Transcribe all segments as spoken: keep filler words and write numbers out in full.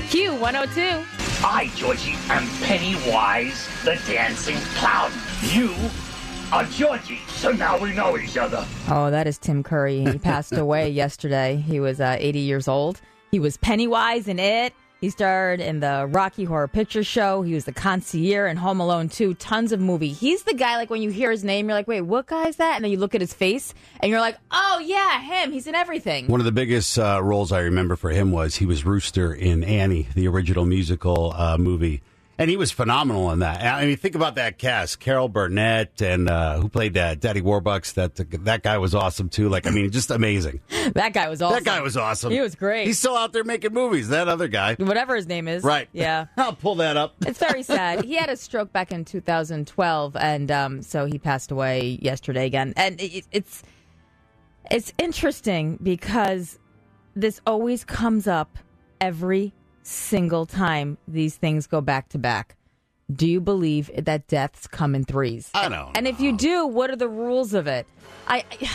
Q one oh two. I, Georgie, am Pennywise the Dancing Clown. You are Georgie, so now we know each other. Oh, that is Tim Curry. He passed away yesterday. He was uh, eighty years old. He was Pennywise in It. He starred in the Rocky Horror Picture Show. He was the concierge in Home Alone two. Tons of movie. He's the guy, like, when you hear his name, you're like, wait, what guy is that? And then you look at his face, and you're like, oh, yeah, him. He's in everything. One of the biggest uh, roles I remember for him was he was Rooster in Annie, the original musical uh, movie. And he was phenomenal in that. I mean, think about that cast. Carol Burnett and uh, who played uh, Daddy Warbucks. That that guy was awesome, too. Like, I mean, just amazing. That guy was awesome. That guy was awesome. He was great. He's still out there making movies, that other guy. Whatever his name is. Right. Yeah. I'll pull that up. It's very sad. He had a stroke back in two thousand twelve, and um, so he passed away yesterday again. And it, it's it's interesting because this always comes up every single time these things go back to back. Do you believe that deaths come in threes? I don't And know. if you do, what are the rules of it? I, I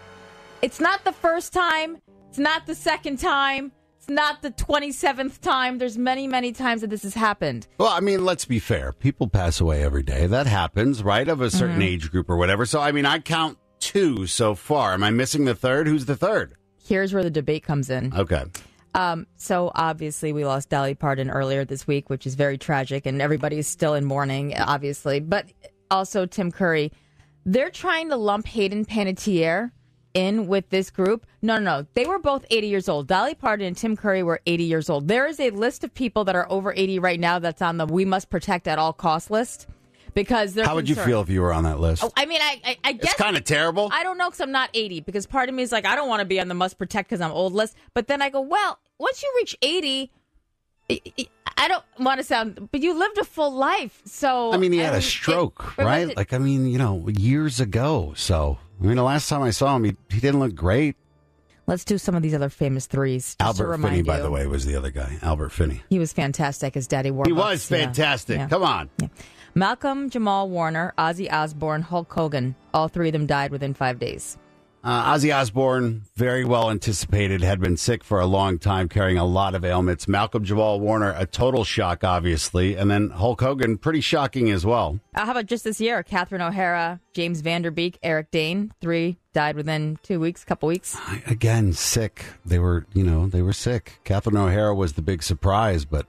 it's not the first time, it's not the second time, it's not the twenty-seventh time. There's many, many times that this has happened. Well, I mean, let's be fair. People pass away every day. That happens, right, of a certain Mm-hmm. age group or whatever. So, I mean, I count two so far. Am I missing the third? Who's the third? Here's where the debate comes in. Okay. Um, so obviously we lost Dolly Parton earlier this week, which is very tragic, and everybody is still in mourning, obviously. But also Tim Curry. They're trying to lump Hayden Panettiere in with this group. No, no, no. They were both eighty years old. Dolly Parton and Tim Curry were eighty years old. There is a list of people that are over eighty right now that's on the we must protect at all costs list. Because they're How would you concerned. feel if you were on that list? Oh, I mean, I, I, I guess It's kind of terrible. I don't know because I'm not eighty. Because part of me is like, I don't want to be on the must protect because I'm old list. But then I go, well, once you reach eighty, I, I don't want to sound, but you lived a full life. So I mean, he had I a don't- stroke, it- right? it- Like, I mean, you know, years ago. So, I mean, the last time I saw him, he, he didn't look great. Let's do some of these other famous threes. Just to Albert remind Finney, by you. the way, was the other guy. Albert Finney. He was fantastic as Daddy Warbucks. He was Yeah. fantastic. Yeah. Come on. Yeah. Malcolm Jamal Warner, Ozzy Osbourne, Hulk Hogan. All three of them died within five days. Uh, Ozzy Osbourne, very well anticipated, had been sick for a long time, carrying a lot of ailments. Malcolm Jamal Warner, a total shock, obviously. And then Hulk Hogan, pretty shocking as well. Uh, how about just this year? Catherine O'Hara, James Vanderbeek, Eric Dane. Three died within two weeks, couple weeks. I- Again, sick. They were, you know, they were sick. Catherine O'Hara was the big surprise, but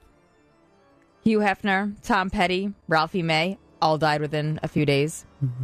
Hugh Hefner, Tom Petty, Ralphie May, all died within a few days.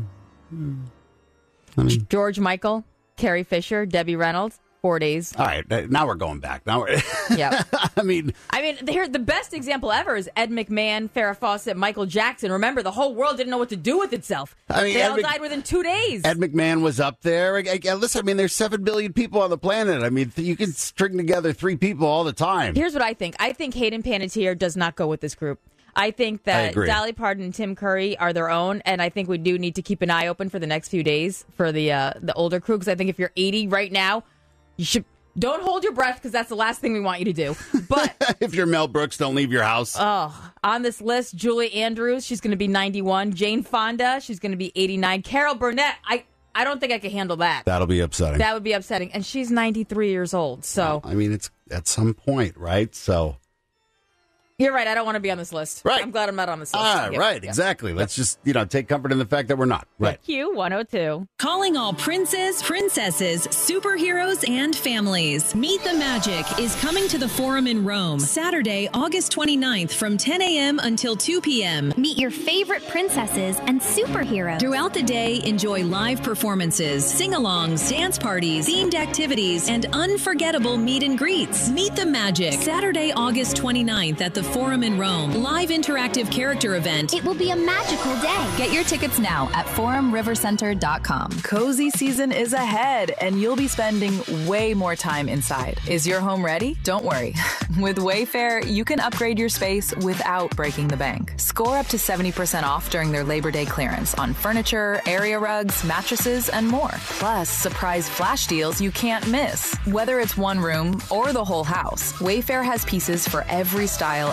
I mean, George Michael, Carrie Fisher, Debbie Reynolds, four days. all right, uh, now we're going back. Now we're, Yeah. I mean, I mean, here the best example ever is Ed McMahon, Farrah Fawcett, Michael Jackson. Remember, the whole world didn't know what to do with itself. I mean, they Ed all Mc- died within two days. Ed McMahon was up there. I, I, listen, I mean, there's seven billion people on the planet. I mean, you can string together three people all the time. Here's what I think. I think Hayden Panettiere does not go with this group. I think I that agree. Dolly Parton and Tim Curry are their own, and I think we do need to keep an eye open for the next few days for the uh, the older crew, because I think if you're eighty right now, you should don't hold your breath, because that's the last thing we want you to do. But If you're Mel Brooks, don't leave your house. oh, on this list, Julie Andrews, she's going to be ninety-one. Jane Fonda, she's going to be eighty-nine. Carol Burnett, I, I don't think I can handle that. That'll be upsetting. That would be upsetting. And she's ninety-three years old. So I mean, it's at some point, right? So, you're right. I don't want to be on this list. Right. I'm glad I'm not on this list. ah, Yep, right, yep. exactly. Let's just, you know, take comfort in the fact that we're not. Right. Q one oh two. Calling all princes, princesses, superheroes, and families. Meet the Magic is coming to the Forum in Rome Saturday, August twenty-ninth from ten a.m. until two p.m. Meet your favorite princesses and superheroes. Throughout the day, enjoy live performances, sing-alongs, dance parties, themed activities, and unforgettable meet and greets. Meet the Magic Saturday, August twenty-ninth at the Forum in Rome. Live interactive character event. It will be a magical day. Get your tickets now at forum river center dot com. Cozy season is ahead, and you'll be spending way more time inside. Is your home ready? Don't worry. With Wayfair, you can upgrade your space without breaking the bank. Score up to seventy percent off during their Labor Day clearance on furniture, area rugs, mattresses, and more. Plus, surprise flash deals you can't miss. Whether it's one room or the whole house, Wayfair has pieces for every style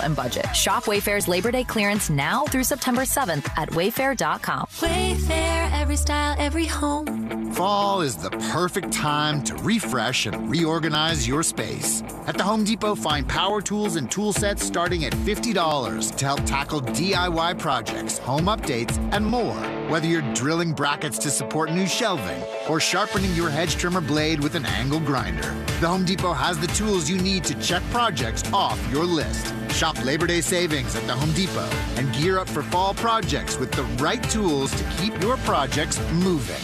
and budget. Shop Wayfair's Labor Day clearance now through September seventh at wayfair dot com. Wayfair, every style, every home. Fall is the perfect time to refresh and reorganize your space. At the Home Depot, find power tools and tool sets starting at fifty dollars to help tackle D I Y projects, home updates, and more. Whether you're drilling brackets to support new shelving or sharpening your hedge trimmer blade with an angle grinder, the Home Depot has the tools you need to check projects off your list. Shop Labor Day savings at the Home Depot and gear up for fall projects with the right tools to keep your projects moving.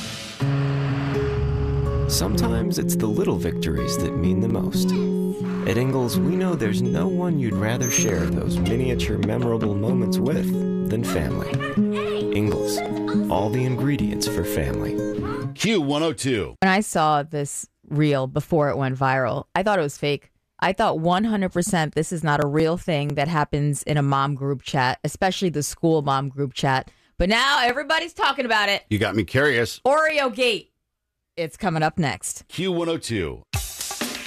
Sometimes it's the little victories that mean the most. At Ingles, we know there's no one you'd rather share those miniature memorable moments with than family. Ingles, all the ingredients for family. Q one oh two. When I saw this reel before it went viral, I thought it was fake. I thought one hundred percent this is not a real thing that happens in a mom group chat, especially the school mom group chat. But now everybody's talking about it. You got me curious. Oreo Gate. It's coming up next. Q one oh two.